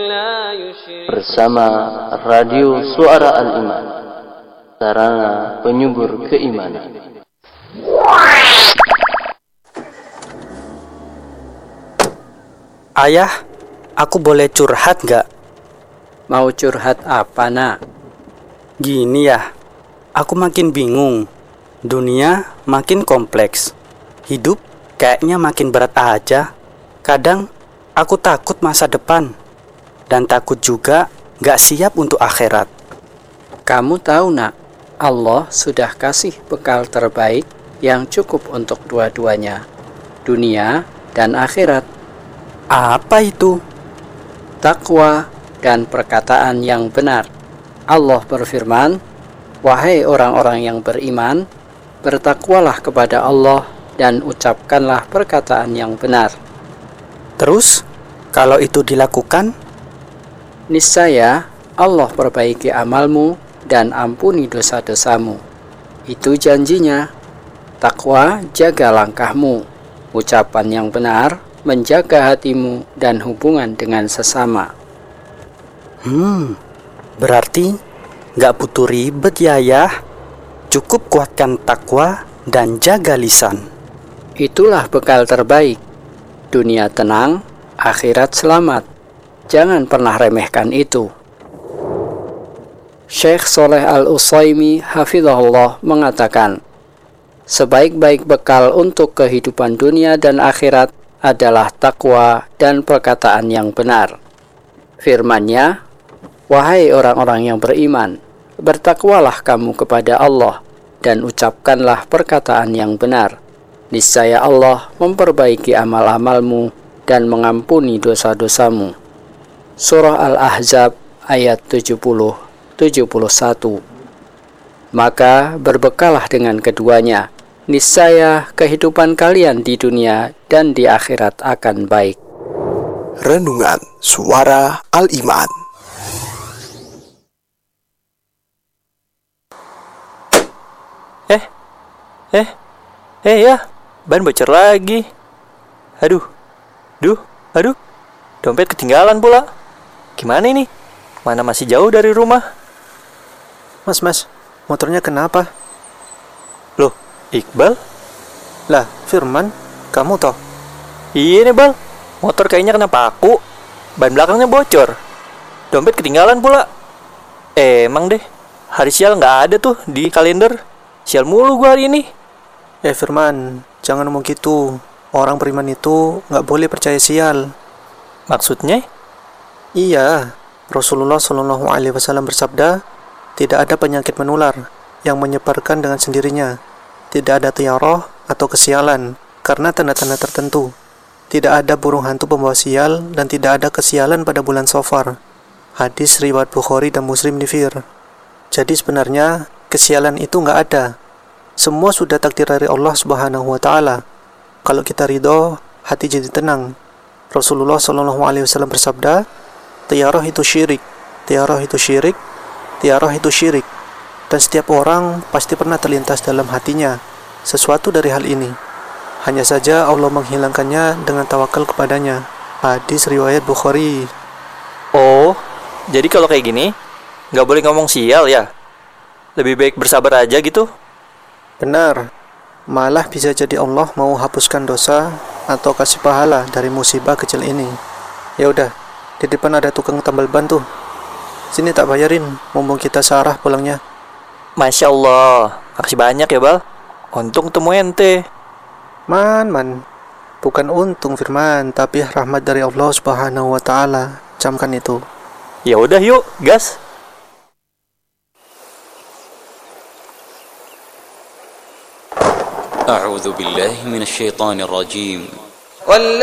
bersama Radio Suara Al-Iman, sarana penyubur keimanan. Ayah, aku boleh curhat gak? Mau curhat apa, nak? Gini ya, aku makin bingung. Dunia makin kompleks. Hidup kayaknya makin berat aja. Kadang aku takut masa depan. Dan takut juga gak siap untuk akhirat. Kamu tahu, nak, Allah sudah kasih bekal terbaik yang cukup untuk dua-duanya, dunia dan akhirat. Apa itu? Takwa dan perkataan yang benar. Allah berfirman, "Wahai orang-orang yang beriman, bertakwalah kepada Allah dan ucapkanlah perkataan yang benar." Terus, kalau itu dilakukan, niscaya Allah perbaiki amalmu dan ampuni dosa-dosamu. Itu janjinya. Takwa jaga langkahmu, ucapan yang benar menjaga hatimu dan hubungan dengan sesama. Berarti gak butuh ribet ya, Ayah. Cukup kuatkan takwa dan jaga lisan. Itulah bekal terbaik. Dunia tenang, akhirat selamat. Jangan pernah remehkan itu. Syekh Saleh Al-Utsaimin hafizahullah mengatakan, sebaik-baik bekal untuk kehidupan dunia dan akhirat adalah takwa dan perkataan yang benar. Firman-Nya, "Wahai orang-orang yang beriman, bertakwalah kamu kepada Allah dan ucapkanlah perkataan yang benar. Niscaya Allah memperbaiki amal-amalmu dan mengampuni dosa-dosamu." Surah Al-Ahzab ayat 70-71. Maka berbekalah dengan keduanya, niscaya kehidupan kalian di dunia dan di akhirat akan baik. Renungan Suara Al-Iman. Ya, ban bocor lagi. Aduh, dompet ketinggalan pula. Gimana ini? Mana masih jauh dari rumah? Mas, motornya kenapa? Loh, Iqbal? Lah, Firman, kamu toh? Iya nih, Bal. Motor kayaknya kena paku. Ban belakangnya bocor. Dompet ketinggalan pula. Emang deh, hari sial nggak ada tuh di kalender. Sial mulu gua hari ini. Firman, jangan ngomong gitu. Orang beriman itu nggak boleh percaya sial. Maksudnya? Iya, Rasulullah SAW bersabda, tidak ada penyakit menular yang menyebarkan dengan sendirinya. Tidak ada tiarah atau kesialan karena tanda-tanda tertentu. Tidak ada burung hantu pembawa sial dan tidak ada kesialan pada bulan Safar. Hadis riwayat Bukhari dan Muslim nifir. Jadi sebenarnya kesialan itu nggak ada. Semua sudah takdir dari Allah Subhanahu wa Ta'ala. Kalau kita ridho, hati jadi tenang. Rasulullah SAW bersabda, tiarah itu syirik, tiarah itu syirik, tiarah itu syirik. Dan setiap orang pasti pernah terlintas dalam hatinya sesuatu dari hal ini. Hanya saja Allah menghilangkannya dengan tawakal kepadanya. Hadis riwayat Bukhari. Oh, jadi kalau kayak gini nggak boleh ngomong sial ya? Lebih baik bersabar aja gitu? Benar. Malah bisa jadi Allah mau hapuskan dosa atau kasih pahala dari musibah kecil ini. Ya udah, di depan ada tukang tambal ban tuh. Sini tak bayarin, mumpung kita searah pulangnya. Masya Allah, makasih banyak ya, Bal. Untung ketemu ente. Man, bukan untung Firman, tapi rahmat dari Allah Subhanahu wa Ta'ala. Camkan itu. Ya udah yuk, gas. أعوذ بالله من الشيطان الرجيم